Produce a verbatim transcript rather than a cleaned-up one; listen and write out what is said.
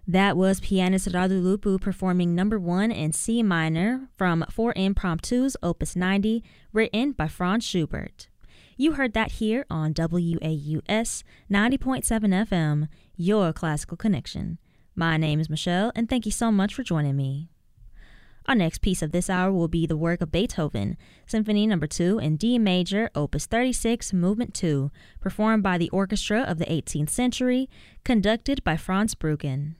That was pianist Radu Lupu performing number one in C minor from Four Impromptus, Opus ninety, written by Franz Schubert. You heard that here on W A U S ninety point seven F M, your classical connection. My name is Michelle, and thank you so much for joining me. Our next piece of this hour will be the work of Beethoven, Symphony number two in D major, Opus thirty-six, Movement two, performed by the Orchestra of the eighteenth Century, conducted by Franz Bruggen.